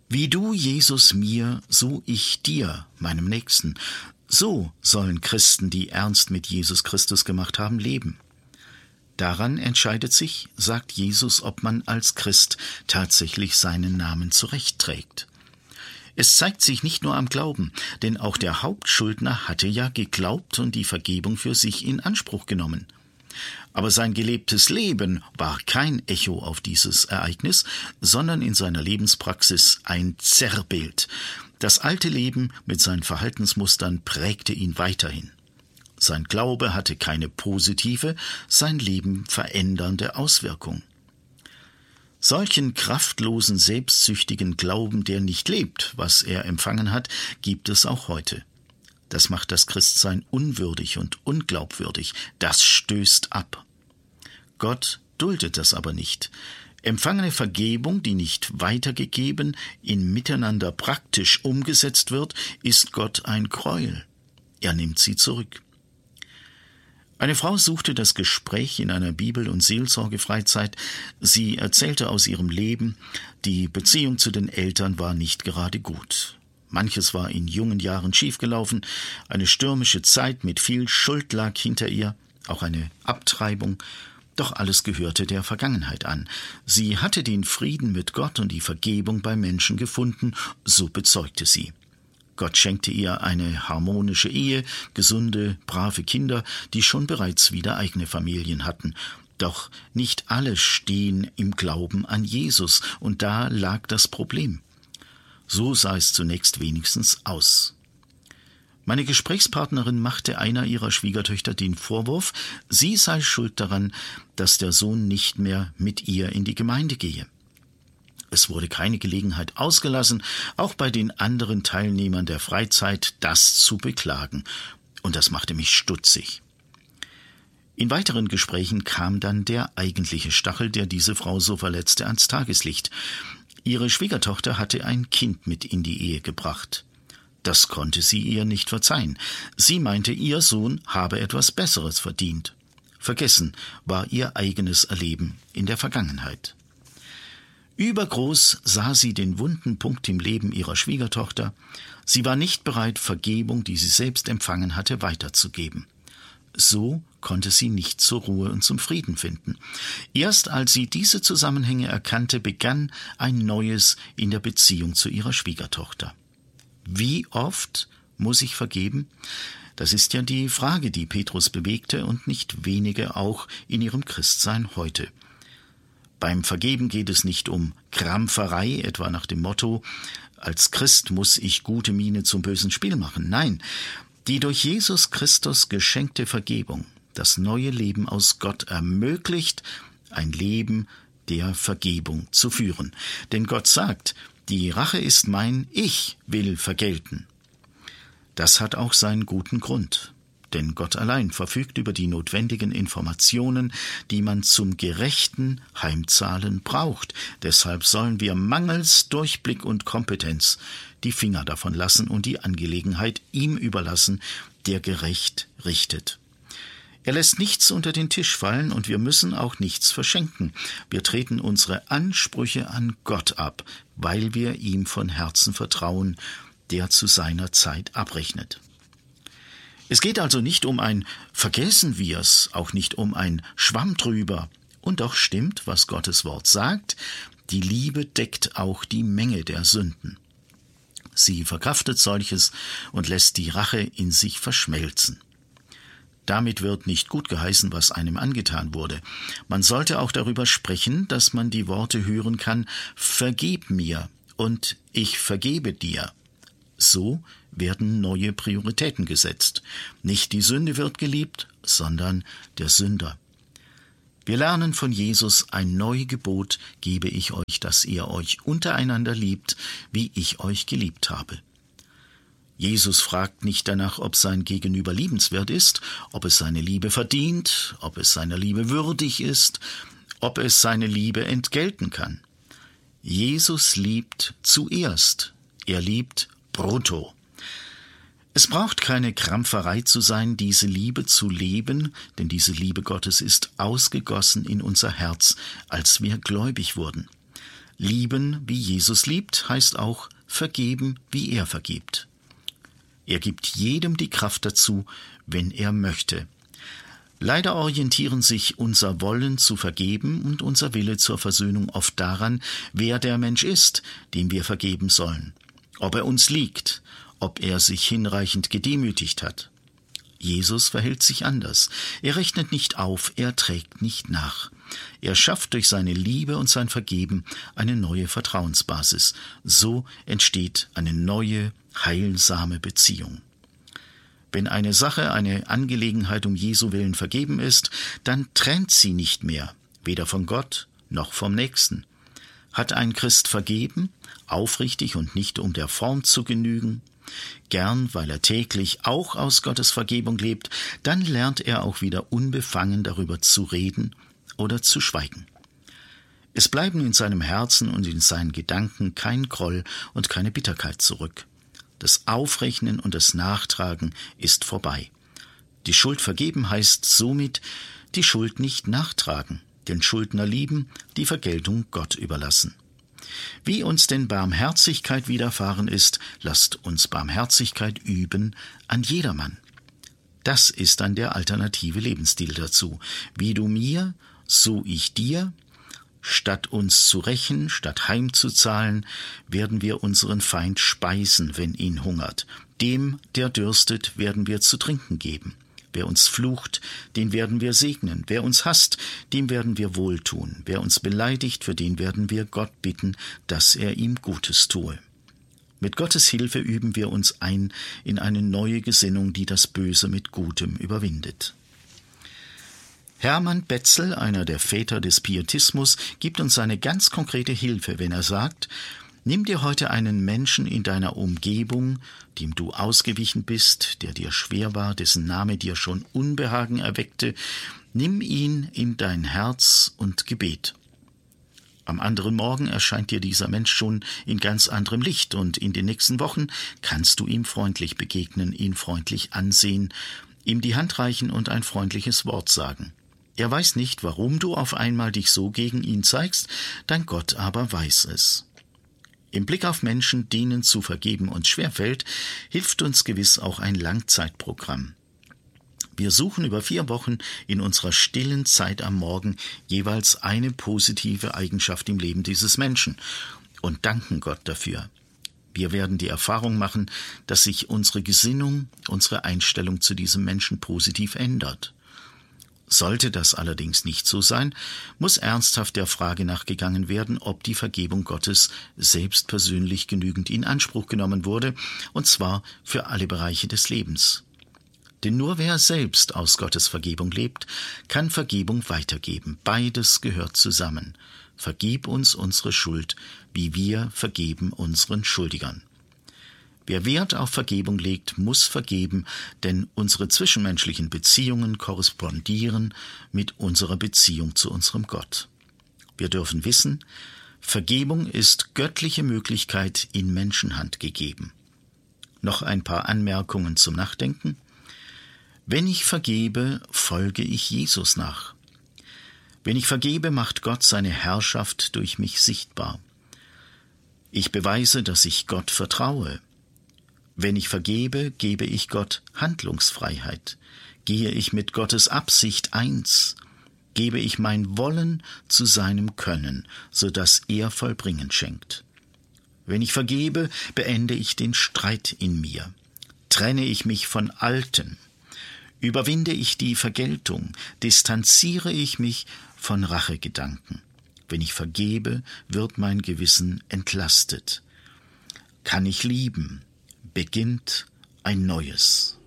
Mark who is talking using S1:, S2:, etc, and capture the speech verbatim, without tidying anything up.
S1: Wie du, Jesus, mir, so ich dir, meinem Nächsten. So sollen Christen, die ernst mit Jesus Christus gemacht haben, leben. Daran entscheidet sich, sagt Jesus, ob man als Christ tatsächlich seinen Namen zurechtträgt. Es zeigt sich nicht nur am Glauben, denn auch der Hauptschuldner hatte ja geglaubt und die Vergebung für sich in Anspruch genommen. Aber sein gelebtes Leben war kein Echo auf dieses Ereignis, sondern in seiner Lebenspraxis ein Zerrbild. Das alte Leben mit seinen Verhaltensmustern prägte ihn weiterhin. Sein Glaube hatte keine positive, sein Leben verändernde Auswirkung. Solchen kraftlosen, selbstsüchtigen Glauben, der nicht lebt, was er empfangen hat, gibt es auch heute. Das macht das Christsein unwürdig und unglaubwürdig. Das stößt ab. Gott duldet das aber nicht. Empfangene Vergebung, die nicht weitergegeben, in Miteinander praktisch umgesetzt wird, ist Gott ein Gräuel. Er nimmt sie zurück. Eine Frau suchte das Gespräch in einer Bibel- und Seelsorgefreizeit. Sie erzählte aus ihrem Leben, die Beziehung zu den Eltern war nicht gerade gut. Manches war in jungen Jahren schiefgelaufen, eine stürmische Zeit mit viel Schuld lag hinter ihr, auch eine Abtreibung. Doch alles gehörte der Vergangenheit an. Sie hatte den Frieden mit Gott und die Vergebung bei Menschen gefunden, so bezeugte sie. Gott schenkte ihr eine harmonische Ehe, gesunde, brave Kinder, die schon bereits wieder eigene Familien hatten. Doch nicht alle stehen im Glauben an Jesus, und da lag das Problem. So sah es zunächst wenigstens aus. Meine Gesprächspartnerin machte einer ihrer Schwiegertöchter den Vorwurf, sie sei schuld daran, dass der Sohn nicht mehr mit ihr in die Gemeinde gehe. Es wurde keine Gelegenheit ausgelassen, auch bei den anderen Teilnehmern der Freizeit das zu beklagen, und das machte mich stutzig. In weiteren Gesprächen kam dann der eigentliche Stachel, der diese Frau so verletzte, ans Tageslicht. Ihre Schwiegertochter hatte ein Kind mit in die Ehe gebracht. Das konnte sie ihr nicht verzeihen. Sie meinte, ihr Sohn habe etwas Besseres verdient. Vergessen war ihr eigenes Erleben in der Vergangenheit. Übergroß sah sie den wunden Punkt im Leben ihrer Schwiegertochter. Sie war nicht bereit, Vergebung, die sie selbst empfangen hatte, weiterzugeben. So konnte sie nicht zur Ruhe und zum Frieden finden. Erst als sie diese Zusammenhänge erkannte, begann ein Neues in der Beziehung zu ihrer Schwiegertochter. Wie oft muss ich vergeben? Das ist ja die Frage, die Petrus bewegte und nicht wenige auch in ihrem Christsein heute. Beim Vergeben geht es nicht um Krampferei, etwa nach dem Motto, als Christ muss ich gute Miene zum bösen Spiel machen. Nein, die durch Jesus Christus geschenkte Vergebung, das neue Leben aus Gott ermöglicht, ein Leben der Vergebung zu führen. Denn Gott sagt, die Rache ist mein, ich will vergelten. Das hat auch seinen guten Grund. Denn Gott allein verfügt über die notwendigen Informationen, die man zum gerechten Heimzahlen braucht. Deshalb sollen wir mangels Durchblick und Kompetenz die Finger davon lassen und die Angelegenheit ihm überlassen, der gerecht richtet. Er lässt nichts unter den Tisch fallen und wir müssen auch nichts verschenken. Wir treten unsere Ansprüche an Gott ab, weil wir ihm von Herzen vertrauen, der zu seiner Zeit abrechnet. Es geht also nicht um ein Vergessen wir's, auch nicht um ein Schwamm drüber. Und doch stimmt, was Gottes Wort sagt, die Liebe deckt auch die Menge der Sünden. Sie verkraftet solches und lässt die Rache in sich verschmelzen. Damit wird nicht gut geheißen, was einem angetan wurde. Man sollte auch darüber sprechen, dass man die Worte hören kann, vergib mir und ich vergebe dir. So werden neue Prioritäten gesetzt. Nicht die Sünde wird geliebt, sondern der Sünder. Wir lernen von Jesus, ein Neugebot gebe ich euch, dass ihr euch untereinander liebt, wie ich euch geliebt habe. Jesus fragt nicht danach, ob sein Gegenüber liebenswert ist, ob es seine Liebe verdient, ob es seiner Liebe würdig ist, ob es seine Liebe entgelten kann. Jesus liebt zuerst. Er liebt brutto. Es braucht keine Krampferei zu sein, diese Liebe zu leben, denn diese Liebe Gottes ist ausgegossen in unser Herz, als wir gläubig wurden. Lieben, wie Jesus liebt, heißt auch vergeben, wie er vergibt. Er gibt jedem die Kraft dazu, wenn er möchte. Leider orientieren sich unser Wollen zu vergeben und unser Wille zur Versöhnung oft daran, wer der Mensch ist, dem wir vergeben sollen, ob er uns liegt, ob er sich hinreichend gedemütigt hat. Jesus verhält sich anders. Er rechnet nicht auf, er trägt nicht nach. Er schafft durch seine Liebe und sein Vergeben eine neue Vertrauensbasis. So entsteht eine neue, heilsame Beziehung. Wenn eine Sache, eine Angelegenheit um Jesu Willen vergeben ist, dann trennt sie nicht mehr, weder von Gott noch vom Nächsten. Hat ein Christ vergeben, aufrichtig und nicht um der Form zu genügen, gern, weil er täglich auch aus Gottes Vergebung lebt, dann lernt er auch wieder unbefangen darüber zu reden oder zu schweigen. Es bleiben in seinem Herzen und in seinen Gedanken kein Groll und keine Bitterkeit zurück. Das Aufrechnen und das Nachtragen ist vorbei. Die Schuld vergeben heißt somit die Schuld nicht nachtragen, den Schuldner lieben, die Vergeltung Gott überlassen. Wie uns denn Barmherzigkeit widerfahren ist, lasst uns Barmherzigkeit üben an jedermann. Das ist dann der alternative Lebensstil dazu. Wie du mir, so ich dir. Statt uns zu rächen, statt heimzuzahlen, werden wir unseren Feind speisen, wenn ihn hungert. Dem, der dürstet, werden wir zu trinken geben. Wer uns flucht, den werden wir segnen. Wer uns hasst, dem werden wir wohltun. Wer uns beleidigt, für den werden wir Gott bitten, dass er ihm Gutes tue. Mit Gottes Hilfe üben wir uns ein in eine neue Gesinnung, die das Böse mit Gutem überwindet. Hermann Betzel, einer der Väter des Pietismus, gibt uns eine ganz konkrete Hilfe, wenn er sagt: Nimm dir heute einen Menschen in deiner Umgebung, dem du ausgewichen bist, der dir schwer war, dessen Name dir schon Unbehagen erweckte, nimm ihn in dein Herz und Gebet. Am anderen Morgen erscheint dir dieser Mensch schon in ganz anderem Licht, und in den nächsten Wochen kannst du ihm freundlich begegnen, ihn freundlich ansehen, ihm die Hand reichen und ein freundliches Wort sagen. Er weiß nicht, warum du auf einmal dich so gegen ihn zeigst, dein Gott aber weiß es. Im Blick auf Menschen, denen zu vergeben uns schwerfällt, hilft uns gewiss auch ein Langzeitprogramm. Wir suchen über vier Wochen in unserer stillen Zeit am Morgen jeweils eine positive Eigenschaft im Leben dieses Menschen und danken Gott dafür. Wir werden die Erfahrung machen, dass sich unsere Gesinnung, unsere Einstellung zu diesem Menschen positiv ändert. Sollte das allerdings nicht so sein, muss ernsthaft der Frage nachgegangen werden, ob die Vergebung Gottes selbst persönlich genügend in Anspruch genommen wurde, und zwar für alle Bereiche des Lebens. Denn nur wer selbst aus Gottes Vergebung lebt, kann Vergebung weitergeben. Beides gehört zusammen. Vergib uns unsere Schuld, wie wir vergeben unseren Schuldigern. Wer Wert auf Vergebung legt, muss vergeben, denn unsere zwischenmenschlichen Beziehungen korrespondieren mit unserer Beziehung zu unserem Gott. Wir dürfen wissen, Vergebung ist göttliche Möglichkeit in Menschenhand gegeben. Noch ein paar Anmerkungen zum Nachdenken. Wenn ich vergebe, folge ich Jesus nach. Wenn ich vergebe, macht Gott seine Herrschaft durch mich sichtbar. Ich beweise, dass ich Gott vertraue. Wenn ich vergebe, gebe ich Gott Handlungsfreiheit. Gehe ich mit Gottes Absicht eins, gebe ich mein Wollen zu seinem Können, so dass er Vollbringen schenkt. Wenn ich vergebe, beende ich den Streit in mir, trenne ich mich von Alten, überwinde ich die Vergeltung, distanziere ich mich von Rachegedanken. Wenn ich vergebe, wird mein Gewissen entlastet. Kann ich lieben, beginnt ein neues.